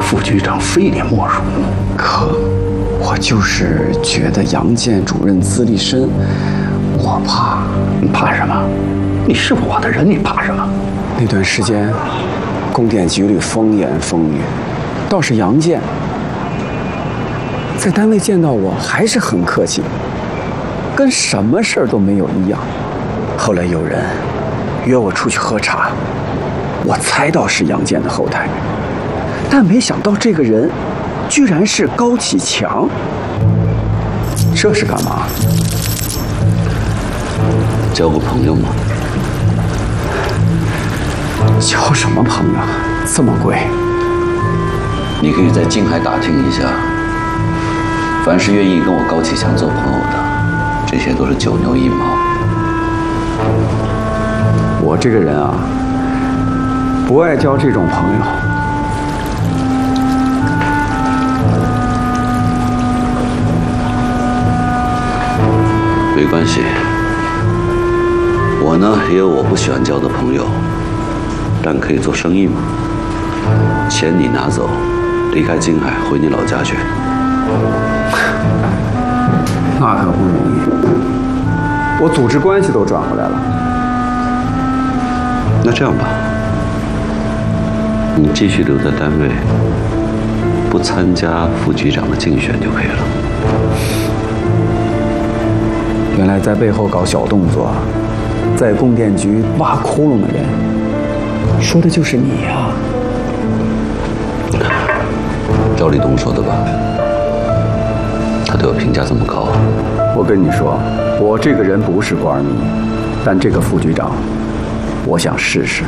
副局长非你莫属。 可我就是觉得杨建主任资历深，我怕。 你怕什么？你是我的人，你怕什么？ 那段时间，供电局里风言风语，倒是杨建在单位见到我还是很客气，跟什么事儿都没有一样。后来有人约我出去喝茶，我猜到是杨建的后台，但没想到这个人居然是高启强。这是干嘛？ 交个朋友吗？ 交什么朋友？这么贵？ 你可以在静海打听一下，凡是愿意跟我高启强做朋友的，这些都是九牛一毛。 我这个人啊，不爱交这种朋友。 没关系，我呢也有我不喜欢交的朋友，但可以做生意嘛。钱你拿走，离开静海回你老家去。 那可不容易，我组织关系都转回来了。 那这样吧，你继续留在单位，不参加副局长的竞选就可以了。 原来在背后搞小动作，在供电局挖窟窿的人，说的就是你呀！ 赵立东说的吧？他对我评价这么高。 我跟你说，我这个人不是官迷，但这个副局长，我想试试。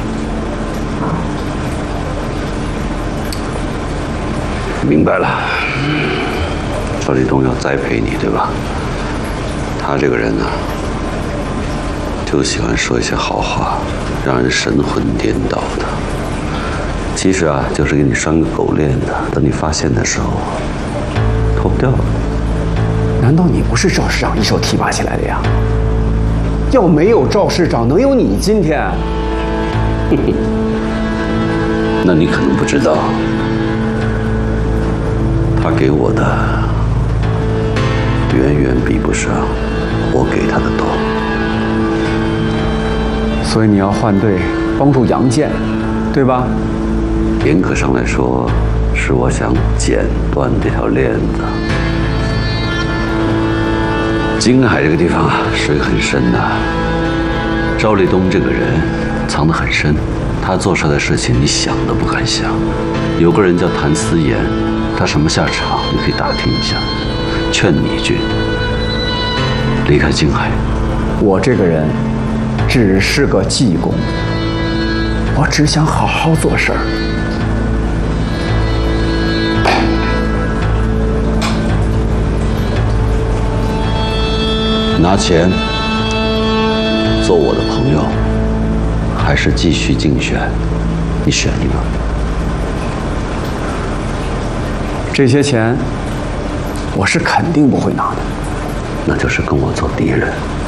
明白了，赵立东要栽培你，对吧？他这个人呢，就喜欢说一些好话，让人神魂颠倒的。其实啊，就是给你拴个狗链的，等你发现的时候，脱不掉了。 难道你不是赵市长一手提拔起来的呀？要没有赵市长，能有你今天？ 那你可能不知道，他给我的远远比不上我给他的多。 所以你要换队，帮助杨建，对吧？ 严格上来说，是我想剪断这条链子。金海这个地方啊，水很深的。赵立东这个人藏得很深，他做出来的事情你想都不敢想。有个人叫谭思妍，他什么下场你可以打听一下。劝你一句，离开金海。 我这个人只是个技工，我只想好好做事儿。 拿钱做我的朋友，还是继续竞选？你选一个。 这些钱，我是肯定不会拿的。 那就是跟我做敌人。